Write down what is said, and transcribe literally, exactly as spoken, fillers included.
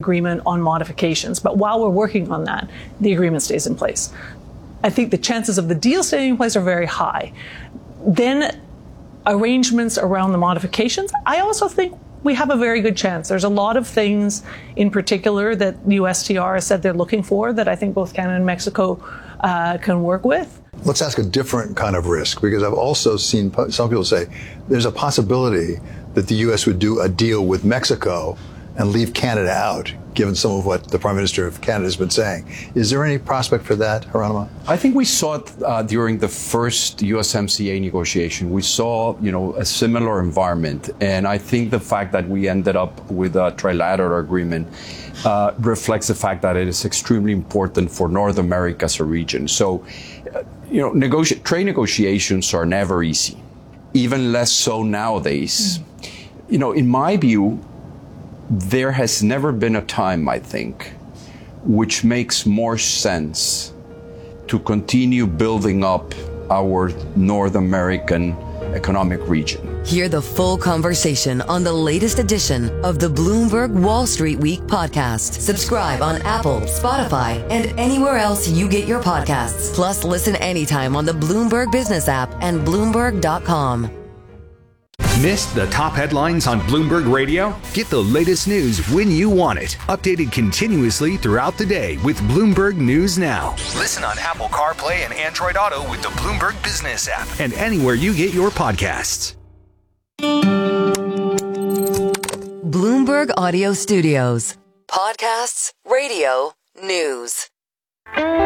agreement on modifications. But while we're working on that, the agreement stays in place. I think the chances of the deal staying in place are very high. Then arrangements around the modifications, I also think we have a very good chance. There's a lot of things in particular that U S T R has said they're looking for that I think both Canada and Mexico uh, can work with. Let's ask a different kind of risk, because I've also seen some people say there's a possibility that the U S would do a deal with Mexico and leave Canada out, given some of what the Prime Minister of Canada has been saying. Is there any prospect for that, Geronimo? I think we saw it uh, during the first U S M C A negotiation. We saw, you know, a similar environment. And I think the fact that we ended up with a trilateral agreement uh, reflects the fact that it is extremely important for North America as a region. So, uh, you know, negoti- trade negotiations are never easy, even less so nowadays. Mm. You know, in my view, there has never been a time, I think, which makes more sense to continue building up our North American economic region. Hear the full conversation on the latest edition of the Bloomberg Wall Street Week podcast. Subscribe on Apple, Spotify, and anywhere else you get your podcasts. Plus, listen anytime on the Bloomberg Business app and Bloomberg dot com. Missed the top headlines on Bloomberg Radio? Get the latest news when you want it. Updated continuously throughout the day with Bloomberg News Now. Listen on Apple CarPlay and Android Auto with the Bloomberg Business app and anywhere you get your podcasts. Bloomberg Audio Studios. Podcasts, radio, news.